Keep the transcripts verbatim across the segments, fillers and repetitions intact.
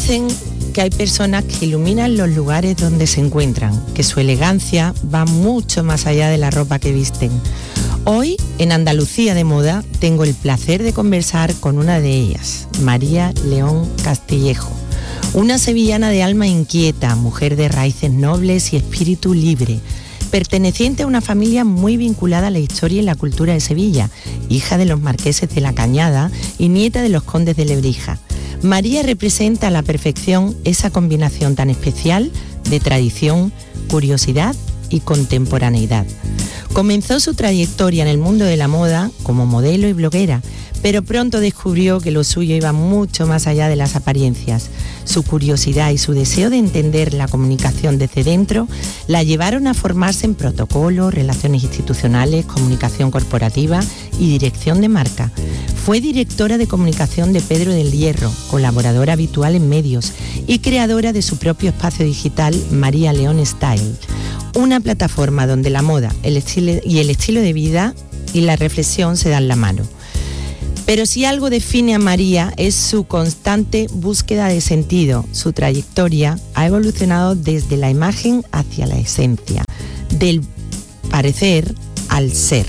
Dicen que hay personas que iluminan los lugares donde se encuentran, que su elegancia va mucho más allá de la ropa que visten. Hoy, en Andalucía de Moda, tengo el placer de conversar con una de ellas, María León Castillejo, una sevillana de alma inquieta, mujer de raíces nobles y espíritu libre, perteneciente a una familia muy vinculada a la historia y la cultura de Sevilla, hija de los marqueses de la Cañada y nieta de los condes de Lebrija. María representa a la perfección esa combinación tan especial de tradición, curiosidad y contemporaneidad. Comenzó su trayectoria en el mundo de la moda como modelo y bloguera, pero pronto descubrió que lo suyo iba mucho más allá de las apariencias. Su curiosidad y su deseo de entender la comunicación desde dentro la llevaron a formarse en protocolos, relaciones institucionales, comunicación corporativa y dirección de marca. Fue directora de comunicación de Pedro del Hierro, colaboradora habitual en medios y creadora de su propio espacio digital María León Style, una plataforma donde la moda el estilo y el estilo de vida y la reflexión se dan la mano. Pero si algo define a María es su constante búsqueda de sentido. Su trayectoria ha evolucionado desde la imagen hacia la esencia, del parecer al ser.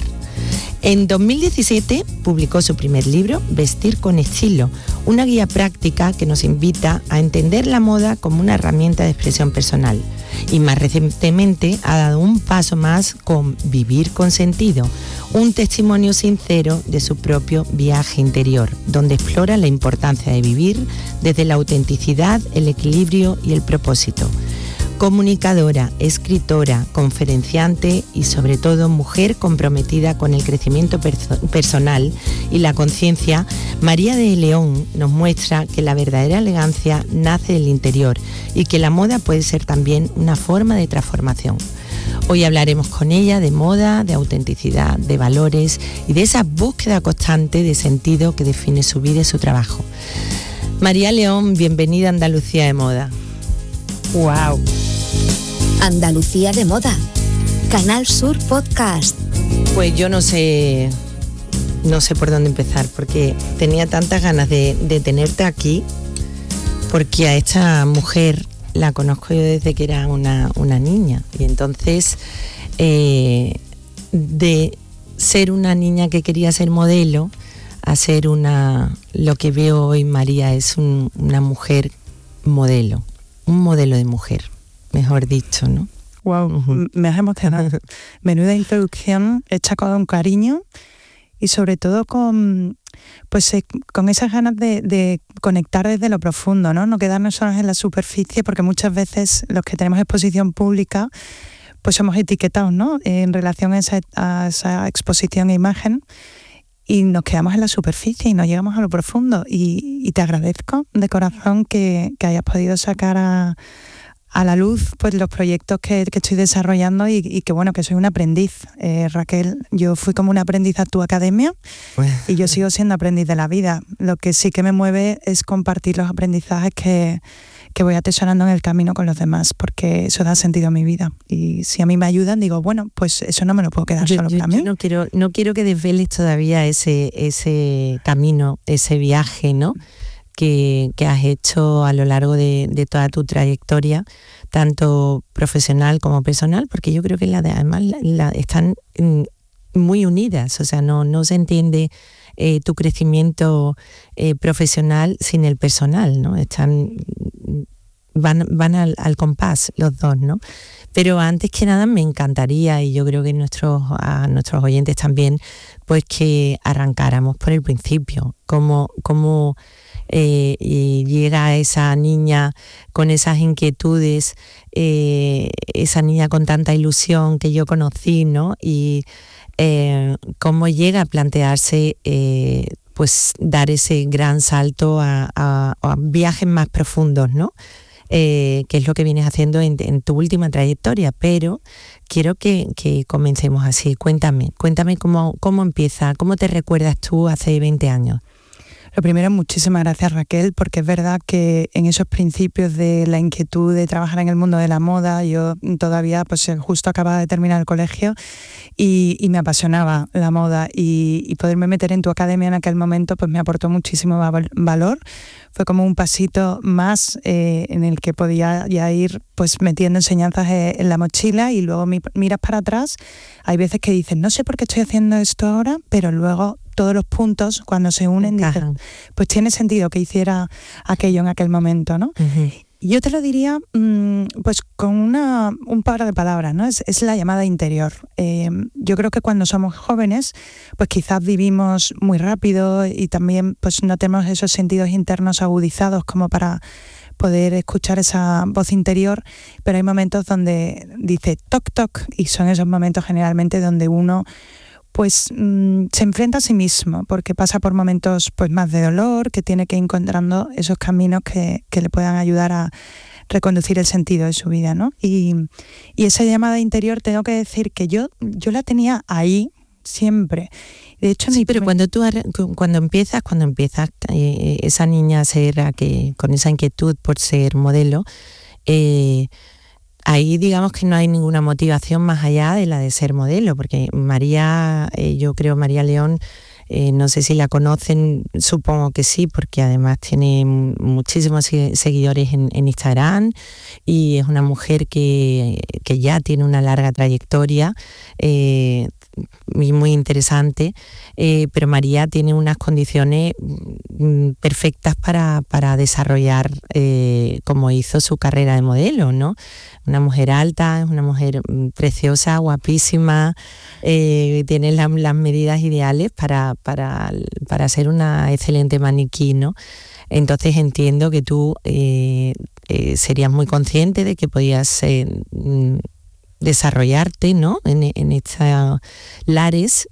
En dos mil diecisiete publicó su primer libro, Vestir con estilo, una guía práctica que nos invita a entender la moda como una herramienta de expresión personal. Y más recientemente ha dado un paso más con Vivir con sentido, un testimonio sincero de su propio viaje interior, donde explora la importancia de vivir desde la autenticidad, el equilibrio y el propósito. Comunicadora, escritora, conferenciante y sobre todo mujer comprometida con el crecimiento perso- personal y la conciencia, María de León nos muestra que la verdadera elegancia nace del interior y que la moda puede ser también una forma de transformación. Hoy hablaremos con ella de moda, de autenticidad, de valores y de esa búsqueda constante de sentido que define su vida y su trabajo. María León, bienvenida a Andalucía de Moda. ¡Wow! Andalucía de Moda, Canal Sur Podcast. Pues yo no sé, no sé por dónde empezar, porque tenía tantas ganas de, de tenerte aquí, porque a esta mujer la conozco yo desde que era una, una niña, y entonces eh, de ser una niña que quería ser modelo a ser una, lo que veo hoy, María, es un, una mujer modelo, un modelo de mujer, mejor dicho, ¿no? Wow, uh-huh. Me has emocionado. Menuda introducción hecha con un cariño y sobre todo con, pues, eh, con esas ganas de, de conectar desde lo profundo, ¿no? No quedarnos solos en la superficie, porque muchas veces los que tenemos exposición pública pues somos etiquetados, ¿no? En relación a esa, a esa exposición e imagen, y nos quedamos en la superficie y no llegamos a lo profundo. Y, y te agradezco de corazón que, que hayas podido sacar a, a la luz pues los proyectos que, que estoy desarrollando y, y que bueno, que soy un aprendiz. Eh, Raquel, yo fui como una aprendiz a tu academia y yo sigo siendo aprendiz de la vida. Lo que sí que me mueve es compartir los aprendizajes que, que voy atesorando en el camino con los demás, porque eso da sentido a mi vida. Y si a mí me ayudan, digo, bueno, pues eso no me lo puedo quedar yo, solo yo, para mí. Yo no quiero, no quiero que desveles todavía ese, ese camino, ese viaje, ¿no? Que, que has hecho a lo largo de, de toda tu trayectoria, tanto profesional como personal, porque yo creo que la de, además la, la, están muy unidas, o sea, no, no se entiende eh, tu crecimiento eh, profesional sin el personal, ¿no? Están, van, van al, al compás los dos, ¿no? Pero antes que nada me encantaría, y yo creo que nuestros, a nuestros oyentes también, pues que arrancáramos por el principio, como, como Eh, y llega esa niña con esas inquietudes, eh, esa niña con tanta ilusión que yo conocí, ¿no? Y eh, cómo llega a plantearse eh, pues dar ese gran salto a, a, a viajes más profundos, ¿no? Eh, que es lo que vienes haciendo en, en tu última trayectoria, pero quiero que, que comencemos así. Cuéntame, cuéntame cómo, cómo empieza, cómo te recuerdas tú hace veinte años. Lo primero, muchísimas gracias, Raquel, porque es verdad que en esos principios de la inquietud de trabajar en el mundo de la moda, yo todavía pues justo acababa de terminar el colegio y, y me apasionaba la moda y, y poderme meter en tu academia en aquel momento pues me aportó muchísimo valor. Fue como un pasito más eh, en el que podía ya ir pues metiendo enseñanzas en la mochila y luego mi, miras para atrás. Hay veces que dices, no sé por qué estoy haciendo esto ahora, pero luego todos los puntos cuando se unen dices, pues tiene sentido que hiciera aquello en aquel momento, ¿no? Uh-huh. Yo te lo diría pues con una, un par de palabras, ¿no? Es, es la llamada interior. Eh, yo creo que cuando somos jóvenes, pues quizás vivimos muy rápido y también pues no tenemos esos sentidos internos agudizados como para poder escuchar esa voz interior, pero hay momentos donde dice toc toc y son esos momentos generalmente donde uno pues mmm, se enfrenta a sí mismo porque pasa por momentos pues más de dolor, que tiene que ir encontrando esos caminos que, que le puedan ayudar a reconducir el sentido de su vida, ¿no? Y, y esa llamada interior tengo que decir que yo, yo la tenía ahí siempre. De hecho, sí, mi pero primer... cuando tú cuando empiezas, cuando empiezas eh, esa niña a ser a que con esa inquietud por ser modelo, eh, ahí digamos que no hay ninguna motivación más allá de la de ser modelo, porque María, eh, yo creo María León, eh, no sé si la conocen, supongo que sí, porque además tiene muchísimos seguidores en, en Instagram y es una mujer que, que ya tiene una larga trayectoria, eh, muy, muy interesante, eh, pero María tiene unas condiciones mm, perfectas para, para desarrollar eh, como hizo su carrera de modelo, ¿no? Una mujer alta, es una mujer preciosa, guapísima, eh, tiene la, las medidas ideales para, para, para ser una excelente maniquí, ¿no? Entonces entiendo que tú eh, eh, serías muy consciente de que podías eh, desarrollarte, ¿no? En, en esta lares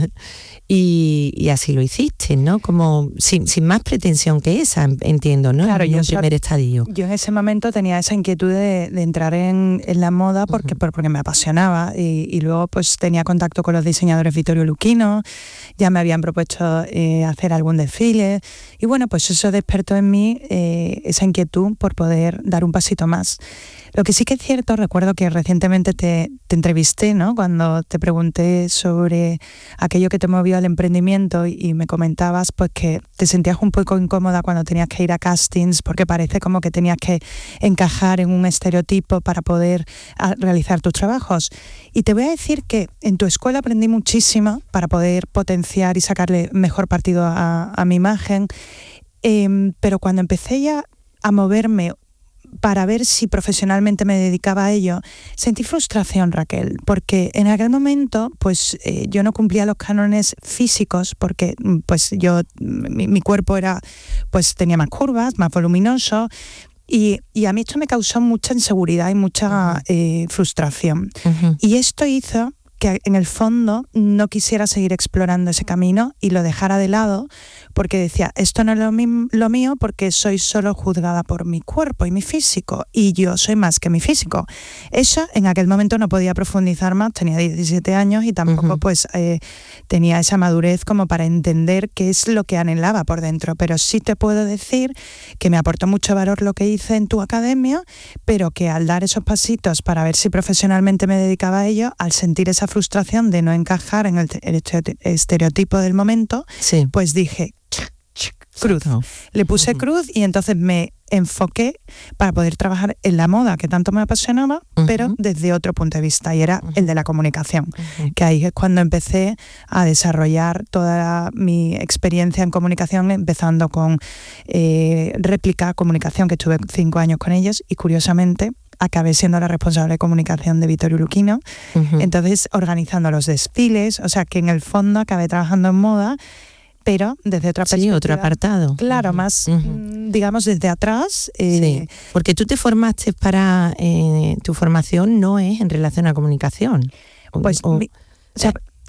y, y así lo hiciste, ¿no? Como sin, sin más pretensión que esa, entiendo, ¿no? Claro, en yo un primer so, estadio. Yo en ese momento tenía esa inquietud de, de entrar en, en la moda porque, uh-huh. porque me apasionaba y, y luego pues tenía contacto con los diseñadores Vittorio Luchino, ya me habían propuesto eh, hacer algún desfile y bueno, pues eso despertó en mí eh, esa inquietud por poder dar un pasito más. Lo que sí que es cierto, recuerdo que recientemente te, te entrevisté, ¿no? Cuando te pregunté sobre aquello que te movió al emprendimiento y, y me comentabas pues que te sentías un poco incómoda cuando tenías que ir a castings porque parece como que tenías que encajar en un estereotipo para poder a, realizar tus trabajos. Y te voy a decir que en tu escuela aprendí muchísimo para poder potenciar y sacarle mejor partido a, a mi imagen, eh, pero cuando empecé ya a moverme para ver si profesionalmente me dedicaba a ello, sentí frustración, Raquel, porque en aquel momento pues eh, yo no cumplía los cánones físicos porque pues yo mi, mi cuerpo era pues tenía más curvas, más voluminoso y, y a mí esto me causó mucha inseguridad y mucha uh-huh. eh, frustración. Uh-huh. Y esto hizo que en el fondo no quisiera seguir explorando ese camino y lo dejara de lado porque decía, esto no es lo, mi- lo mío porque soy solo juzgada por mi cuerpo y mi físico y yo soy más que mi físico. Eso en aquel momento no podía profundizar más, tenía diecisiete años y tampoco uh-huh. pues eh, tenía esa madurez como para entender qué es lo que anhelaba por dentro, pero sí te puedo decir que me aportó mucho valor lo que hice en tu academia, pero que al dar esos pasitos para ver si profesionalmente me dedicaba a ello, al sentir esa frustración de no encajar en el, el estereotipo del momento, sí. pues dije cruz, no. le puse uh-huh. cruz y entonces me enfoqué para poder trabajar en la moda que tanto me apasionaba, uh-huh. pero desde otro punto de vista y era uh-huh. el de la comunicación, uh-huh. que ahí es cuando empecé a desarrollar toda mi experiencia en comunicación, empezando con eh, Réplica Comunicación, que estuve cinco años con ellos y curiosamente acabé siendo la responsable de comunicación de Vittorio Luchino, uh-huh. entonces organizando los desfiles, o sea que en el fondo acabé trabajando en moda, pero desde otra perspectiva. Sí, otro apartado. Claro, uh-huh. más, uh-huh. digamos, desde atrás. Eh, sí, porque tú te formaste para, eh, tu formación no es en relación a comunicación. Pues, o, mi, o sea,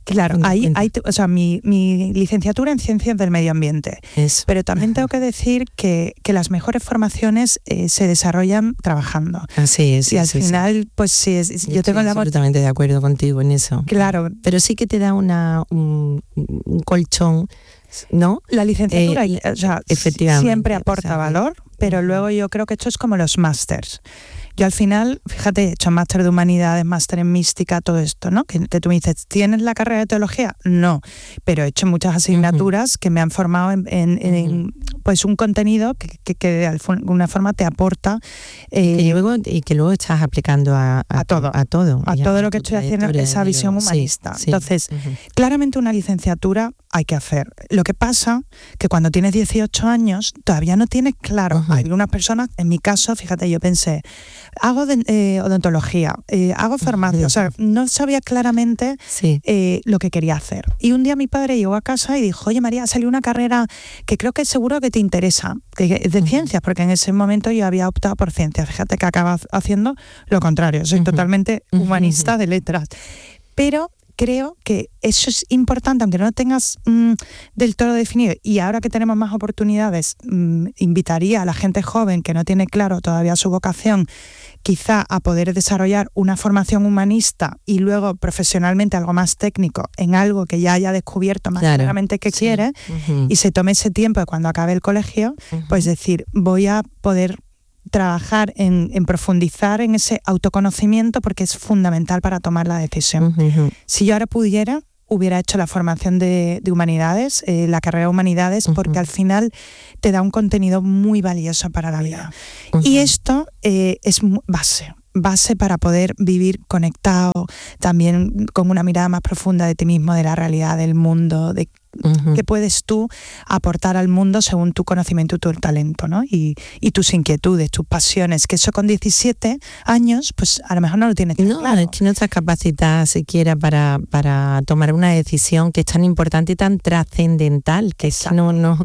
Claro, ahí, hay, o sea, mi, mi licenciatura en Ciencias del Medio Ambiente. Eso. Pero también tengo que decir que, que las mejores formaciones eh, se desarrollan trabajando. Así es. Y al sí, final, sí. pues sí, es, yo, yo tengo estoy la absolutamente de acuerdo contigo en eso. Claro. Pero sí que te da una un, un colchón, ¿no? La licenciatura eh, o sea, efectivamente, siempre aporta o sea, valor, pero uh-huh. luego yo creo que esto es como los másters. Yo al final, fíjate, he hecho máster de humanidades, máster en mística, todo esto, ¿no? Que, que tú me dices, ¿tienes la carrera de teología? No, pero he hecho muchas asignaturas uh-huh. que me han formado en, en, en uh-huh. pues un contenido que, que, que de alguna forma te aporta. Eh, y, luego, y que luego estás aplicando a, a, a todo. A todo, a todo lo que estoy haciendo, esa visión humanista. Sí, sí. Entonces, uh-huh. claramente una licenciatura hay que hacer. Lo que pasa que cuando tienes dieciocho años todavía no tienes claro. Uh-huh. Hay algunas personas, en mi caso, fíjate, yo pensé, hago de, eh, odontología, eh, hago farmacia, uh-huh. o sea, no sabía claramente sí. eh, lo que quería hacer. Y un día mi padre llegó a casa y dijo, oye María, salió una carrera que creo que seguro que te interesa, que es de uh-huh. ciencias, porque en ese momento yo había optado por ciencias. Fíjate que acabas haciendo lo contrario, soy uh-huh. totalmente humanista uh-huh. de letras. Pero creo que eso es importante, aunque no lo tengas mmm, del todo definido. Y ahora que tenemos más oportunidades, mmm, invitaría a la gente joven que no tiene claro todavía su vocación, quizá a poder desarrollar una formación humanista y luego profesionalmente algo más técnico en algo que ya haya descubierto más claro. claramente que sí. quiere uh-huh. y se tome ese tiempo de cuando acabe el colegio, uh-huh. pues decir, voy a poder trabajar en, en profundizar en ese autoconocimiento porque es fundamental para tomar la decisión. Uh-huh. Si yo ahora pudiera, hubiera hecho la formación de, de humanidades, eh, la carrera de humanidades, uh-huh. porque al final te da un contenido muy valioso para la vida. Uh-huh. Y esto eh, es base. base para poder vivir conectado, también con una mirada más profunda de ti mismo, de la realidad, del mundo, de uh-huh. qué puedes tú aportar al mundo según tu conocimiento y tu talento, ¿no? Y, y tus inquietudes, tus pasiones, que eso con diecisiete años, pues a lo mejor no lo tienes tan no, claro. Es que no estás capacitada siquiera para, para tomar una decisión que es tan importante y tan trascendental, que es no, no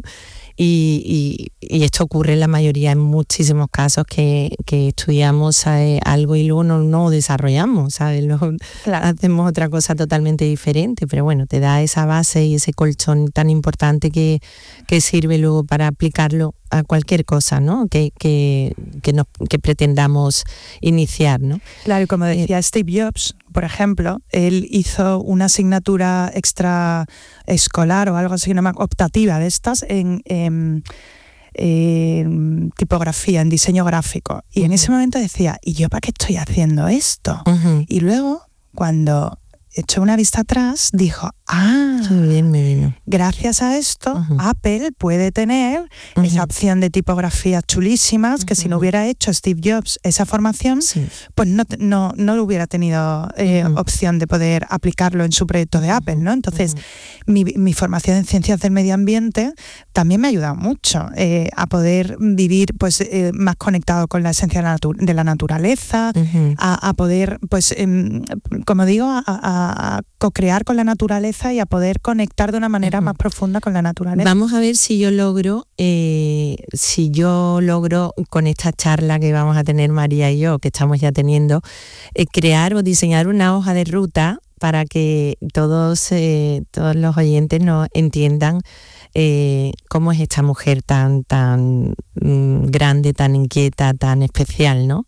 Y, y, y esto ocurre en la mayoría, en muchísimos casos, que, que estudiamos ¿sabes? algo y luego no, no desarrollamos, ¿sabes? Luego claro. hacemos otra cosa totalmente diferente, pero bueno, te da esa base y ese colchón tan importante que, que sirve luego para aplicarlo a cualquier cosa, ¿no? Que, que, que, nos, que pretendamos iniciar, ¿no? Claro, y como decía eh, Steve Jobs, por ejemplo, él hizo una asignatura extraescolar o algo así, no, optativa de estas en, en, en tipografía, en diseño gráfico. Y uh-huh. en ese momento decía, ¿y yo para qué estoy haciendo esto? Uh-huh. Y luego, cuando echó una vista atrás, dijo, ah, bien, me vino. Gracias a esto, uh-huh. Apple puede tener uh-huh. esa opción de tipografías chulísimas, uh-huh. que si no hubiera hecho Steve Jobs esa formación, sí. pues no, no, no hubiera tenido eh, uh-huh. opción de poder aplicarlo en su proyecto de Apple, ¿no? Entonces, uh-huh. mi, mi formación en Ciencias del Medio Ambiente también me ha ayudado mucho eh, a poder vivir pues eh, más conectado con la esencia de la, natu- de la naturaleza, uh-huh. a, a poder, pues, eh, como digo, a, a a co-crear con la naturaleza y a poder conectar de una manera uh-huh. más profunda con la naturaleza. Vamos a ver si yo logro, eh, si yo logro con esta charla que vamos a tener María y yo, que estamos ya teniendo, eh, crear o diseñar una hoja de ruta para que todos, eh, todos los oyentes nos entiendan eh, cómo es esta mujer tan, tan mm, grande, tan inquieta, tan especial, ¿no?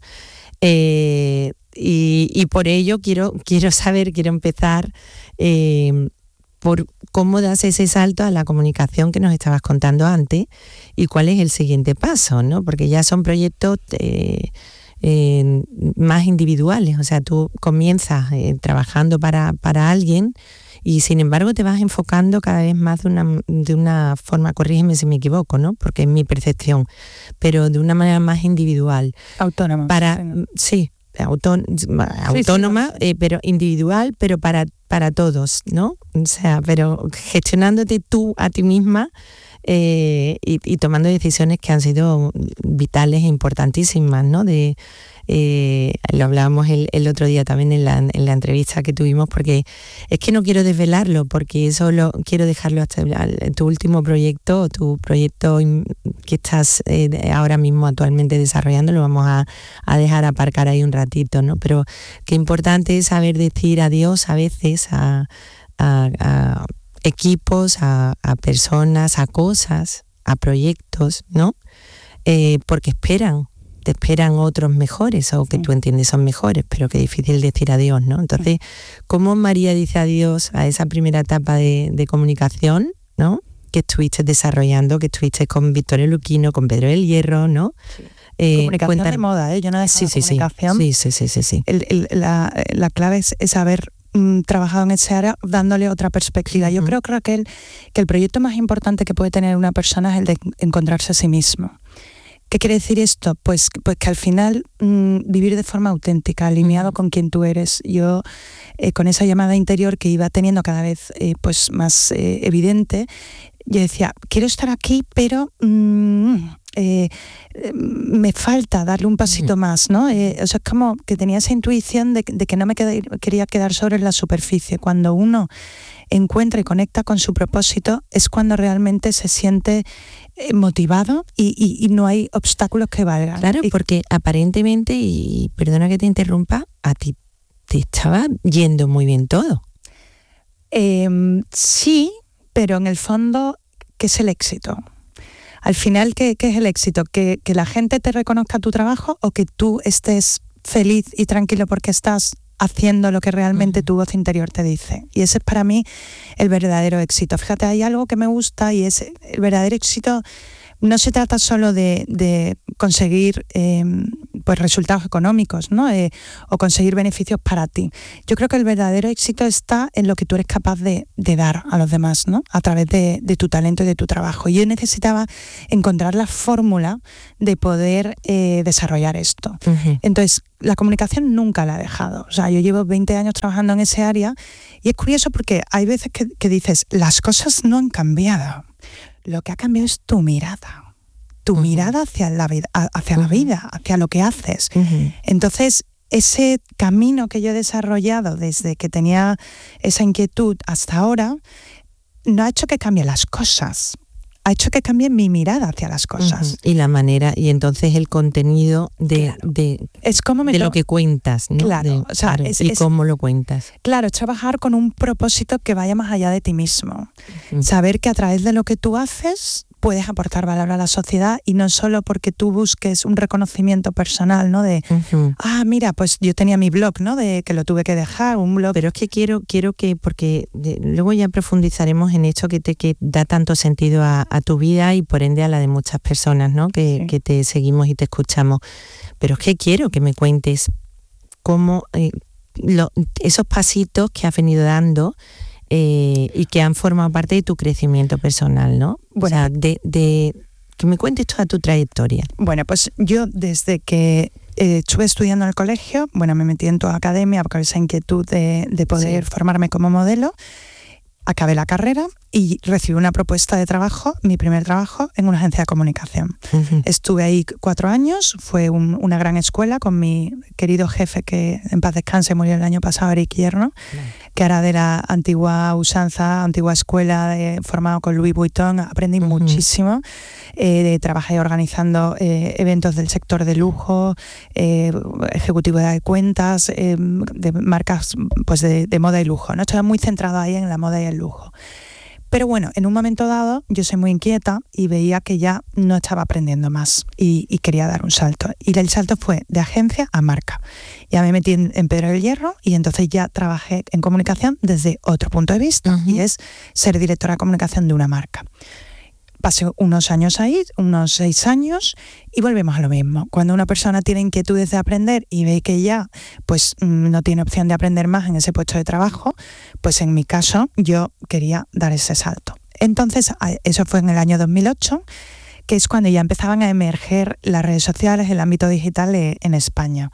Eh, Y, y por ello quiero, quiero saber, quiero empezar eh, por cómo das ese salto a la comunicación que nos estabas contando antes y cuál es el siguiente paso, ¿no? Porque ya son proyectos eh, eh, más individuales, o sea, tú comienzas eh, trabajando para, para alguien y sin embargo te vas enfocando cada vez más de una, de una forma, corrígeme si me equivoco, ¿no? Porque es mi percepción, pero de una manera más individual. Autónoma. Para, sí. Autón- autónoma, sí, sí. Eh, pero individual, pero para, para todos, ¿no? O sea, pero gestionándote tú a ti misma eh, y, y tomando decisiones que han sido vitales e importantísimas, ¿no? De, eh, lo hablábamos el, el otro día también en la, en la entrevista que tuvimos, porque es que no quiero desvelarlo, porque eso lo quiero dejarlo hasta el, tu último proyecto, tu proyecto que estás eh, ahora mismo actualmente desarrollando, lo vamos a, a dejar aparcar ahí un ratito, ¿no? Pero qué importante es saber decir adiós a veces a a, a equipos, a, a personas, a cosas, a proyectos, ¿no? Eh, porque esperan, te esperan otros mejores o que sí. tú entiendes son mejores, pero que es difícil decir adiós, ¿no? Entonces, ¿cómo María dice adiós a esa primera etapa de, de comunicación, ¿no? Que estuviste desarrollando, que estuviste con Victoria Luquino, con Pedro del Hierro, ¿no? Sí. Eh, comunicación cuenta... de moda, ¿eh? Yo no he dejado sí, sí, comunicación. Sí, sí, sí, sí, sí. El, el, la, la clave es, es haber mm, trabajado en ese área dándole otra perspectiva. Uh-huh. Yo creo, Raquel, que el proyecto más importante que puede tener una persona es el de encontrarse a sí mismo. ¿Qué quiere decir esto? Pues, pues que al final mmm, vivir de forma auténtica, alineado uh-huh. con quien tú eres. Yo, eh, con esa llamada interior que iba teniendo cada vez eh, pues más eh, evidente, yo decía, quiero estar aquí, pero mmm, eh, me falta darle un pasito uh-huh. más, ¿no? Eh, o sea, es como que tenía esa intuición de, de que no me quedé, quería quedar sobre la superficie. Cuando uno encuentra y conecta con su propósito, es cuando realmente se siente eh, motivado y, y, y no hay obstáculos que valgan. Claro, y, porque aparentemente, y perdona que te interrumpa, a ti te estaba yendo muy bien todo. Eh, sí, pero en el fondo, ¿qué es el éxito? Al final, ¿qué, qué es el éxito? ¿Que, ¿Que la gente te reconozca tu trabajo o que tú estés feliz y tranquilo porque estás haciendo lo que realmente uh-huh. tu voz interior te dice? Y ese es para mí el verdadero éxito. Fíjate, hay algo que me gusta y es el verdadero éxito. No se trata solo de, de conseguir eh, pues resultados económicos, ¿no? Eh, o conseguir beneficios para ti. Yo creo que el verdadero éxito está en lo que tú eres capaz de, de dar a los demás, ¿no? A través de, de tu talento y de tu trabajo. Y yo necesitaba encontrar la fórmula de poder eh, desarrollar esto. Uh-huh. Entonces, la comunicación nunca la he dejado. O sea, yo llevo veinte años trabajando en ese área y es curioso porque hay veces que, que dices, las cosas no han cambiado. Lo que ha cambiado es tu mirada, tu uh-huh. mirada hacia la vida, hacia uh-huh. la vida, hacia lo que haces. Uh-huh. Entonces, ese camino que yo he desarrollado desde que tenía esa inquietud hasta ahora, no ha hecho que cambie las cosas, ha hecho que cambie mi mirada hacia las cosas. Uh-huh. Y la manera, y entonces el contenido de, claro. de, es como me de to- lo que cuentas, ¿no? Claro, de, o sea, claro es, y es, cómo lo cuentas. Claro, es trabajar con un propósito que vaya más allá de ti mismo. Uh-huh. Saber que a través de lo que tú haces puedes aportar valor a la sociedad y no solo porque tú busques un reconocimiento personal, ¿no? De, uh-huh. ah, mira, pues yo tenía mi blog, ¿no? De que lo tuve que dejar, un blog. Pero es que quiero, quiero que, porque de, luego ya profundizaremos en esto que te que da tanto sentido a, a tu vida y por ende a la de muchas personas, ¿no? Que, sí. que te seguimos y te escuchamos. Pero es que quiero que me cuentes cómo eh, lo, esos pasitos que has venido dando Eh, y que han formado parte de tu crecimiento personal, ¿no? Bueno, o sea, de, de que me cuentes toda tu trayectoria. Bueno, pues yo desde que eh, estuve estudiando en el colegio, bueno, me metí en toda academia por esa inquietud de, de poder sí. formarme como modelo. Acabé la carrera y recibí una propuesta de trabajo, mi primer trabajo, en una agencia de comunicación. Uh-huh. Estuve ahí cuatro años, fue un, una gran escuela con mi querido jefe, que en paz descanse, murió el año pasado, Eric Hierno, uh-huh. que era de la antigua usanza, antigua escuela, de, formado con Louis Vuitton. Aprendí uh-huh. muchísimo. Eh, trabajé organizando eh, eventos del sector de lujo, eh, ejecutivo de cuentas, eh, de marcas pues de, de moda y lujo, ¿no? Estaba muy centrado ahí en la moda y el lujo. Pero bueno, en un momento dado yo soy muy inquieta y veía que ya no estaba aprendiendo más y, y quería dar un salto. Y el salto fue de agencia a marca. Ya me metí en, en Pedro del Hierro y entonces ya trabajé en comunicación desde otro punto de vista, uh-huh. y es ser directora de comunicación de una marca. Pasé unos años ahí, unos seis años, y volvemos a lo mismo. Cuando una persona tiene inquietudes de aprender y ve que ya pues no tiene opción de aprender más en ese puesto de trabajo, pues en mi caso yo quería dar ese salto. Entonces, eso fue en el año dos mil ocho, que es cuando ya empezaban a emerger las redes sociales, el ámbito digital en España.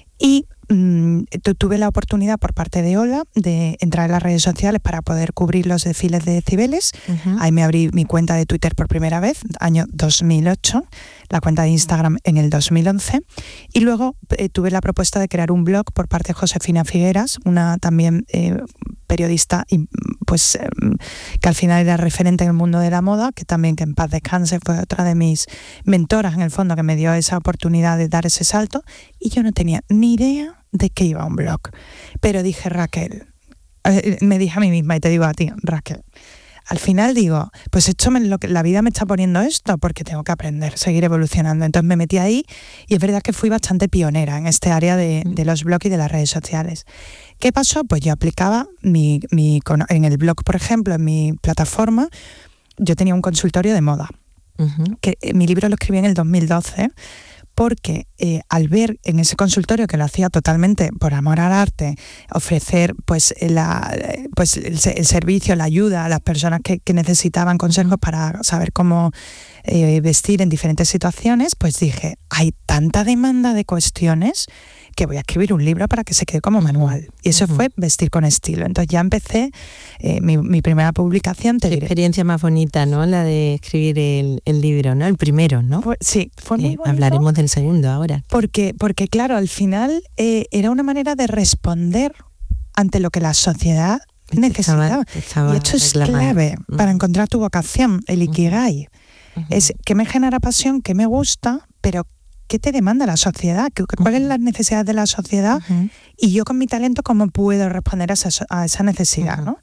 Y mmm, tuve la oportunidad por parte de Hola de entrar en las redes sociales para poder cubrir los desfiles de Cibeles. Uh-huh. Ahí me abrí mi cuenta de Twitter por primera vez, año dos mil ocho, la cuenta de Instagram en el dos mil once. Y luego eh, tuve la propuesta de crear un blog por parte de Josefina Figueras, una también eh, periodista y, pues, eh, que al final era referente en el mundo de la moda, que también, que en paz descanse, fue otra de mis mentoras en el fondo, que me dio esa oportunidad de dar ese salto. Y yo no tenía ni idea de qué iba un blog. Pero dije, Raquel, me dije a mí misma, y te digo a ti, Raquel, al final digo, pues esto me, lo que, la vida me está poniendo esto porque tengo que aprender, seguir evolucionando. Entonces me metí ahí y es verdad que fui bastante pionera en este área de, de los blogs y de las redes sociales. ¿Qué pasó? Pues yo aplicaba mi, mi, en el blog, por ejemplo, en mi plataforma, yo tenía un consultorio de moda. Uh-huh. Que eh, mi libro lo escribí en el dos mil doce porque eh, al ver en ese consultorio que lo hacía totalmente por amor al arte, ofrecer pues, la, pues el, el servicio, la ayuda a las personas que, que necesitaban consejos para saber cómo eh, vestir en diferentes situaciones, pues dije, hay tanta demanda de cuestiones que voy a escribir un libro para que se quede como manual. Y eso uh-huh. fue Vestir con estilo. Entonces ya empecé eh, mi, mi primera publicación. Te Qué diré. Experiencia más bonita, ¿no? La de escribir el, el libro, ¿no? El primero, ¿no? Fue, sí, fue muy eh, bonito. Hablaremos del segundo ahora. Porque, porque claro, al final eh, era una manera de responder ante lo que la sociedad necesitaba. Estaba, estaba y esto es clave uh-huh. para encontrar tu vocación, el Ikigai. Uh-huh. Es que me genera pasión, que me gusta, pero ¿qué te demanda la sociedad? ¿Cuáles son las necesidades de la sociedad? Uh-huh. Y yo con mi talento, ¿cómo puedo responder a esa, a esa necesidad? Uh-huh. ¿no?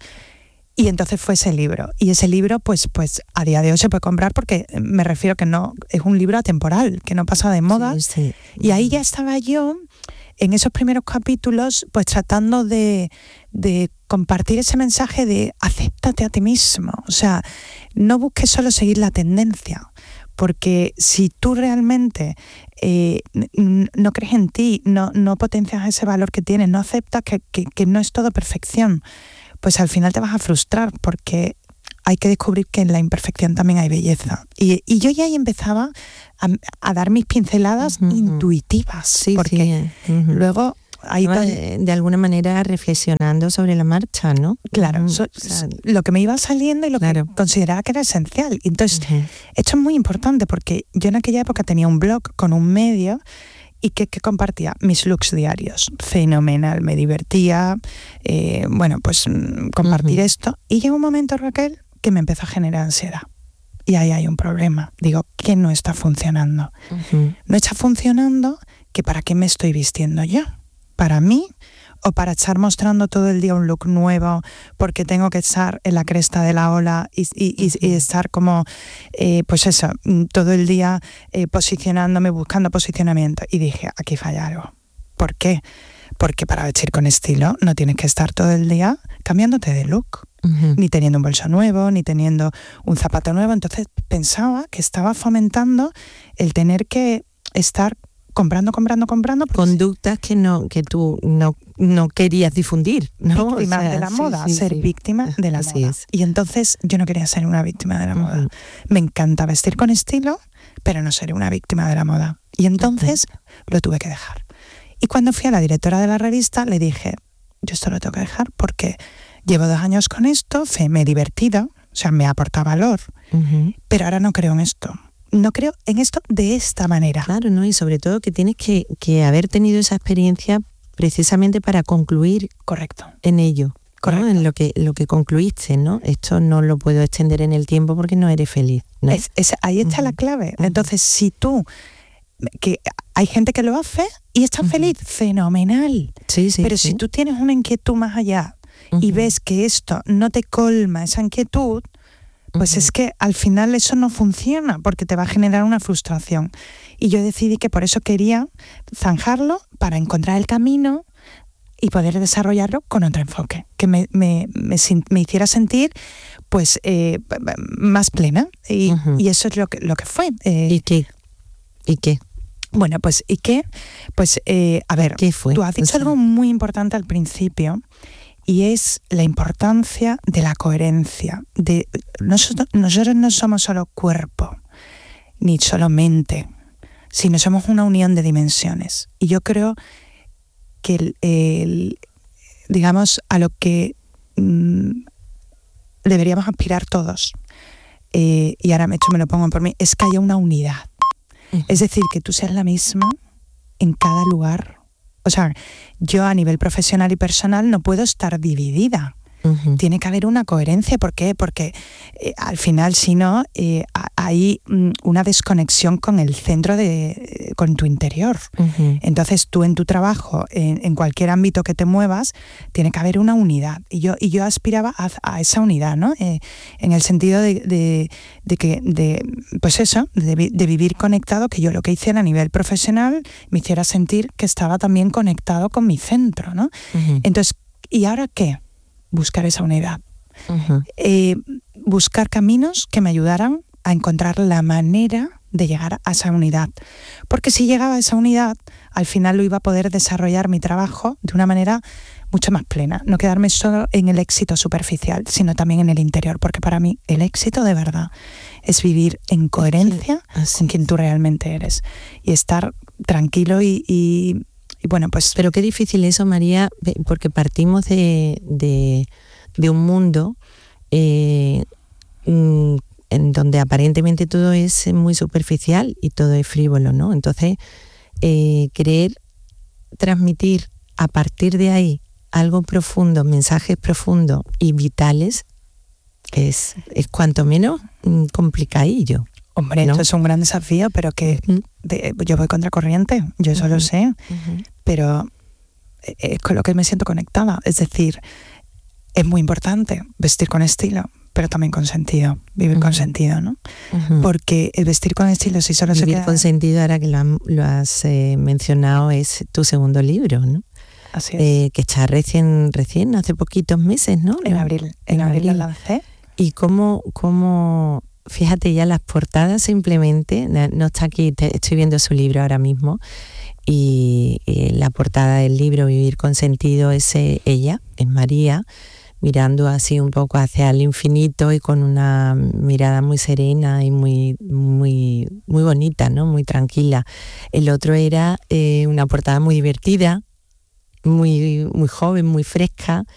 Y entonces fue ese libro. Y ese libro, pues, pues a día de hoy se puede comprar porque me refiero que no es un libro atemporal, que no pasa de moda. Sí, sí. Y ahí ya estaba yo, en esos primeros capítulos, pues tratando de, de compartir ese mensaje de acéptate a ti mismo. O sea, no busques solo seguir la tendencia. Porque si tú realmente eh, no crees en ti, no, no potencias ese valor que tienes, no aceptas que, que, que no es todo perfección, pues al final te vas a frustrar porque hay que descubrir que en la imperfección también hay belleza. Y, y yo ya ahí empezaba a, a dar mis pinceladas uh-huh. intuitivas, sí, porque sí. Uh-huh. luego... Ahí de, de alguna manera reflexionando sobre la marcha, ¿no? Claro, uh-huh. so, o sea, lo que me iba saliendo y lo claro. que consideraba que era esencial. Entonces, uh-huh. esto es muy importante porque yo en aquella época tenía un blog con un medio y que, que compartía mis looks diarios. Fenomenal, me divertía, eh, bueno, pues compartir uh-huh. esto. Y llegó un momento, Raquel, que me empezó a generar ansiedad. Y ahí hay un problema. Digo, ¿qué no está funcionando? Uh-huh. No está funcionando, que ¿para qué me estoy vistiendo yo? ¿Para mí o para estar mostrando todo el día un look nuevo porque tengo que estar en la cresta de la ola y, y, y, y estar como, eh, pues eso, todo el día eh, posicionándome, buscando posicionamiento? Y dije, aquí falla algo. ¿Por qué? Porque para vestir con estilo no tienes que estar todo el día cambiándote de look, uh-huh. ni teniendo un bolso nuevo, ni teniendo un zapato nuevo. Entonces pensaba que estaba fomentando el tener que estar comprando, comprando, comprando. Conductas que no que tú no, no querías difundir, ¿no? Víctima o sea, de la moda, sí, sí, ser sí. víctima de la Así moda. Es. Y entonces yo no quería ser una víctima de la uh-huh. moda. Me encanta vestir con estilo, pero no ser una víctima de la moda. Y entonces uh-huh. lo tuve que dejar. Y cuando fui a la directora de la revista, le dije, yo esto lo tengo que dejar porque llevo dos años con esto, me he divertido, o sea, me aporta valor, uh-huh. pero ahora no creo en esto. No creo en esto de esta manera. Claro, ¿no? Y sobre todo que tienes que, que haber tenido esa experiencia precisamente para concluir correcto en ello, correcto. ¿no? En lo que lo que concluiste, ¿no? Esto no lo puedo extender en el tiempo porque no eres feliz, ¿no? Es, es, ahí está uh-huh. la clave. Uh-huh. Entonces, si tú, que hay gente que lo hace y está uh-huh. feliz, fenomenal. Sí, sí, Pero sí. si tú tienes una inquietud más allá uh-huh. y ves que esto no te colma esa inquietud, pues uh-huh. es que al final eso no funciona porque te va a generar una frustración. Y yo decidí que por eso quería zanjarlo para encontrar el camino y poder desarrollarlo con otro enfoque, que me, me, me, me hiciera sentir pues eh, más plena. Y, uh-huh. y eso es lo que, lo que fue. Eh, ¿Y qué? ¿Y qué? Bueno, pues ¿y qué? Pues eh, a ver, ¿qué fue? Tú has dicho o sea, algo muy importante al principio. Y es la importancia de la coherencia. De, nosotros, nosotros no somos solo cuerpo, ni solo mente, sino somos una unión de dimensiones. Y yo creo que, el, el, digamos, a lo que mmm, deberíamos aspirar todos, eh, y ahora esto me lo pongo por mí, es que haya una unidad. Uh-huh. Es decir, que tú seas la misma en cada lugar. O sea, yo a nivel profesional y personal no puedo estar dividida. Uh-huh. Tiene que haber una coherencia. ¿Por qué? Porque eh, al final, si no, eh, hay mm, una desconexión con el centro, de, eh, con tu interior. Uh-huh. Entonces tú en tu trabajo, en, en cualquier ámbito que te muevas, tiene que haber una unidad. Y yo, y yo aspiraba a, a esa unidad, ¿no? Eh, en el sentido de, de, de que, de, pues eso, de, de vivir conectado, que yo lo que hiciera a nivel profesional me hiciera sentir que estaba también conectado con mi centro, ¿no? Uh-huh. Entonces, ¿y ahora qué? Buscar esa unidad. Uh-huh. Eh, buscar caminos que me ayudaran a encontrar la manera de llegar a esa unidad. Porque si llegaba a esa unidad, al final lo iba a poder desarrollar mi trabajo de una manera mucho más plena. No quedarme solo en el éxito superficial, sino también en el interior. Porque para mí el éxito de verdad es vivir en coherencia sí, con quien tú realmente eres. Y estar tranquilo y... y Y bueno, pues... Pero qué difícil eso, María, porque partimos de, de, de un mundo eh, en donde aparentemente todo es muy superficial y todo es frívolo, ¿no? Entonces, eh, querer transmitir a partir de ahí algo profundo, mensajes profundos y vitales, es, es cuanto menos complicadillo. Hombre, ¿no? Esto es un gran desafío, pero que uh-huh. de, yo voy contracorriente, yo eso uh-huh. lo sé, uh-huh. pero es con lo que me siento conectada. Es decir, es muy importante vestir con estilo, pero también con sentido, vivir uh-huh. con sentido, ¿no? Uh-huh. Porque el vestir con estilo, si solo vivir se queda... Vivir con sentido, ahora que lo, han, lo has eh, mencionado, es tu segundo libro, ¿no? Así es. Eh, que está recién, recién, hace poquitos meses, ¿no? En abril, en, en abril lo lancé. ¿Y cómo... cómo fíjate ya las portadas simplemente, no está aquí, te, estoy viendo su libro ahora mismo y, y la portada del libro Vivir con Sentido es eh, ella, es María, mirando así un poco hacia el infinito y con una mirada muy serena y muy, muy, muy bonita, ¿no? Muy tranquila. El otro era eh, una portada muy divertida, muy, muy joven, muy fresca,